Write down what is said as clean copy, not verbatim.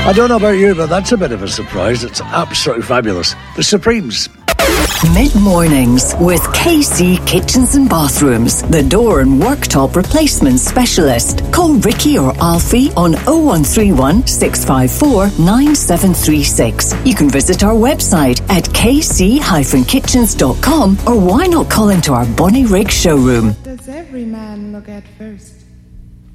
I don't know about you, but that's a bit of a surprise. It's absolutely fabulous. The Supremes. Mid-mornings with KC Kitchens and Bathrooms, the door and worktop replacement specialist. Call Ricky or Alfie on 0131 654 9736. You can visit our website at kc-kitchens.com, or why not call into our Bonnie Rig showroom. Does every man look at first?